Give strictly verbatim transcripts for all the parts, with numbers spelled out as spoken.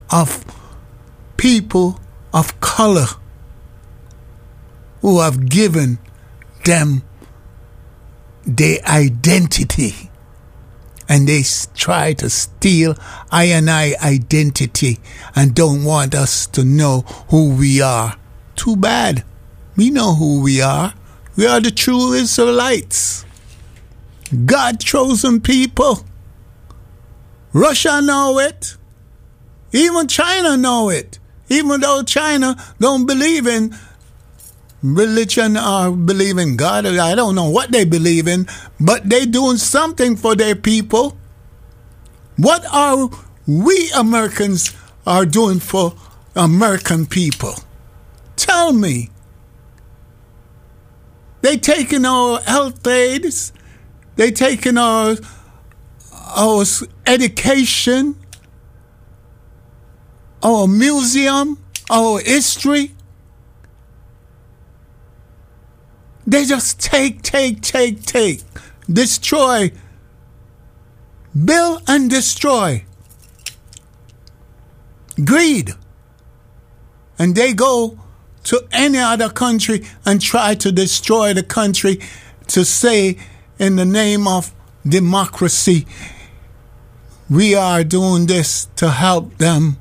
of people of color who have given them their identity, and they s- try to steal I and I identity and don't want us to know who we are. Too bad. We know who we are. We are the true Israelites. God chosen people. Russia know it. Even China know it. Even though China don't believe in religion or believe in God. I don't know what they believe in, but they doing something for their people. What are we Americans are doing for American people? Tell me. They taking our health aids. They taking our, our education, our museum, our history. They just take, take, take, take. Destroy. Build and destroy. Greed. And they go to any other country and try to destroy the country to say, in the name of democracy, we are doing this to help them.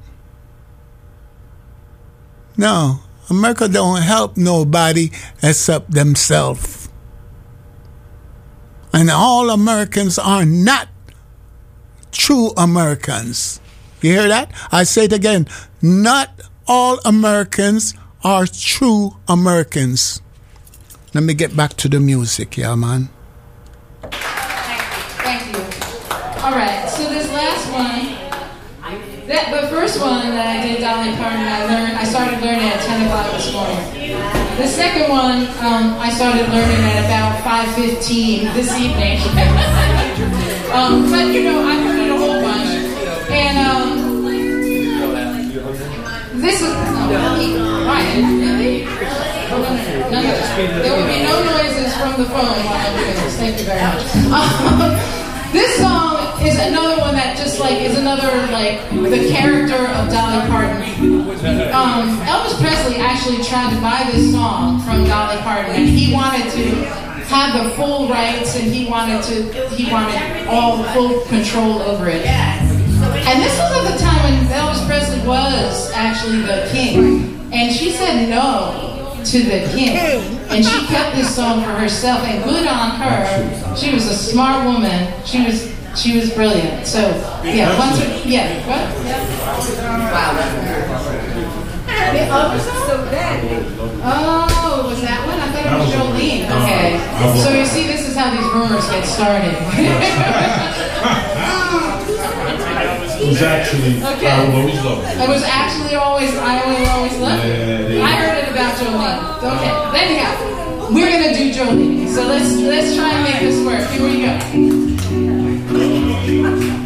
No, America don't help nobody except themselves. And all Americans are not true Americans. You hear that? I say it again. Not all Americans are true Americans. Let me get back to the music, yeah, man. Thank you. All right, so this last one, that the first one that I did, Dolly Parton, I learned. I started learning at ten o'clock this morning. The second one, um, I started learning at about five fifteen this evening. um, but you know, I heard it a whole bunch, and um, this is oh, quiet. Really? Oh, no, no, no, no. There will be no noises from the phone while I'm doing this. Thank you very much. Um, this song is another one that just like is another like the character of Dolly Parton. Um, Elvis Presley actually tried to buy this song from Dolly Parton, and he wanted to have the full rights, and he wanted to he wanted all full control over it. And this was at the time when Elvis Presley was actually the king, and she said no to the king, and she kept this song for herself, and good on her. She was a smart woman. She was she was brilliant. So yeah, once her, yeah, what? Wow. Oh, was that one? I thought it was Jolene. Okay. So you see, this is how these rumors get started. It was actually okay. I Will Always Love You. It was actually always I Will Always Love You. Yeah, I heard it about Jolene. Okay, anyhow, we're gonna do Jolene. So let's let's try and make this work. Here we go.